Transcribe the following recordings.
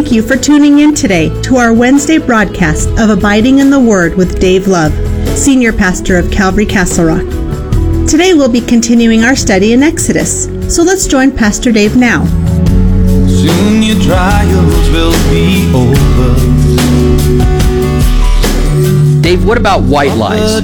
thank you for tuning in today to our Wednesday broadcast of Abiding in the Word with Dave Love, Senior Pastor of Calvary Castle Rock. Today we'll be continuing our study in Exodus, so let's join Pastor Dave now. Soon your trials will be over. Dave, what about white lies?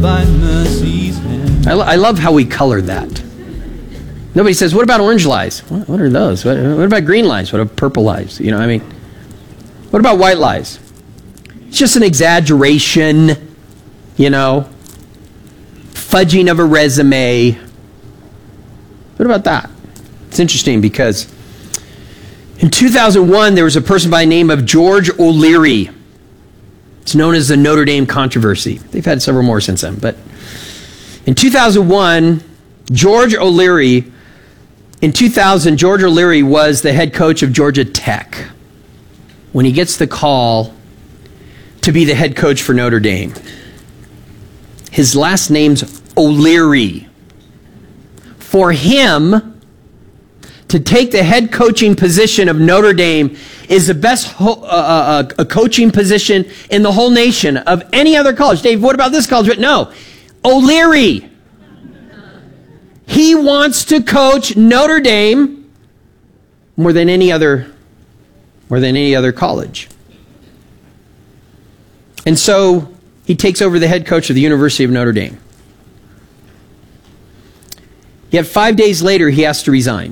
I love how we color that. Nobody says, what about orange lies? What are those? What about green lies? What about purple lies? You know, I mean, what about white lies? It's just an exaggeration, you know, fudging of a resume. What about that? It's interesting because in 2001, there was a person by the name of George O'Leary. It's known as the Notre Dame controversy. They've had several more since then. But in 2001, George O'Leary was the head coach of Georgia Tech when he gets the call to be the head coach for Notre Dame. His last name's O'Leary. For him to take the head coaching position of Notre Dame is the best coaching position in the whole nation of any other college. Dave, what about this college? But no, O'Leary. He wants to coach Notre Dame more than any other college. And so he takes over the head coach of the University of Notre Dame. Yet 5 days later, he has to resign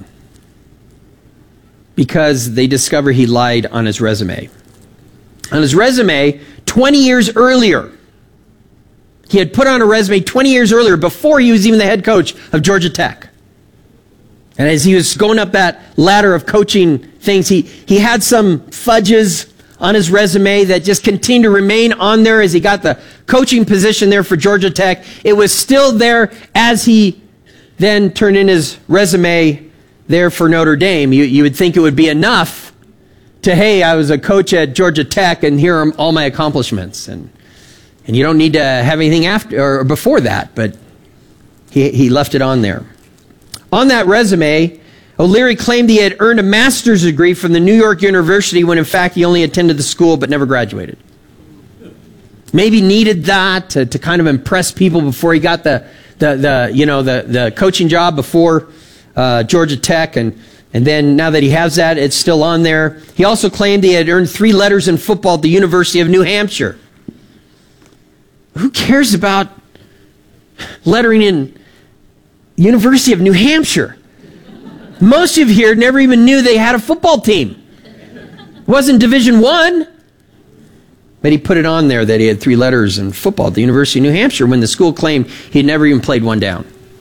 because they discover he lied on his resume. On his resume, 20 years earlier, he had put on a resume 20 years earlier, before he was even the head coach of Georgia Tech. And as he was going up that ladder of coaching things, he had some fudges on his resume that just continued to remain on there as he got the coaching position there for Georgia Tech. It was still there as he then turned in his resume there for Notre Dame. You would think it would be enough to, hey, I was a coach at Georgia Tech and here are all my accomplishments. And you don't need to have anything after or before that, but he left it on there. On that resume, O'Leary claimed he had earned a master's degree from the New York University when in fact he only attended the school but never graduated. Maybe needed that to kind of impress people before he got the coaching job before Georgia Tech, and then now that he has that, it's still on there. He also claimed he had earned 3 letters in football at the University of New Hampshire. Who cares about lettering in University of New Hampshire? Most of you here never even knew they had a football team. It wasn't Division I. But he put it on there that he had 3 letters in football at the University of New Hampshire when the school claimed he'd never even played one down.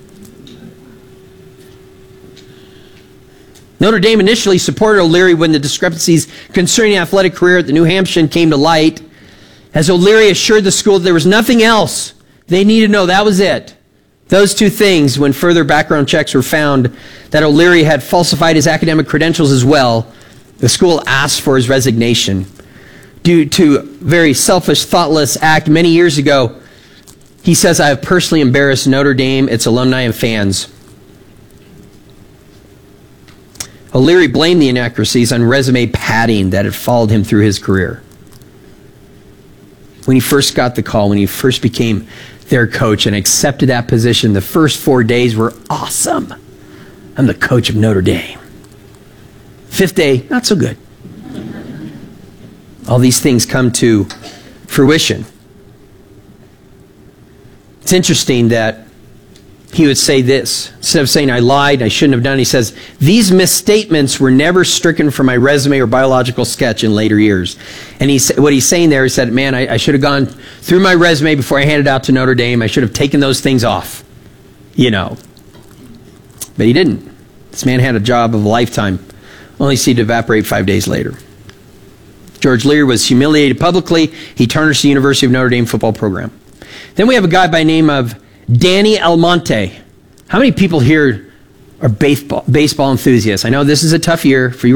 Notre Dame initially supported O'Leary when the discrepancies concerning the athletic career at the New Hampshire came to light, as O'Leary assured the school that there was nothing else they needed to know. That was it. Those 2 things, when further background checks were found that O'Leary had falsified his academic credentials as well, the school asked for his resignation. Due to a very selfish, thoughtless act many years ago, he says, I have personally embarrassed Notre Dame, its alumni, and fans. O'Leary blamed the inaccuracies on resume padding that had followed him through his career. When he first got the call, when he first became their coach and accepted that position, the first 4 days were awesome. I'm the coach of Notre Dame. 5th day, not so good. All these things come to fruition. It's interesting that he would say this. Instead of saying, I lied, I shouldn't have done, he says, these misstatements were never stricken from my resume or biological sketch in later years. And what he's saying there, he said, man, I should have gone through my resume before I handed it out to Notre Dame. I should have taken those things off, you know. But he didn't. This man had a job of a lifetime, only see it evaporate 5 days later. George Leary was humiliated publicly. He tarnished the University of Notre Dame football program. Then we have a guy by the name of Danny Almonte. How many people here are baseball enthusiasts? I know this is a tough year for you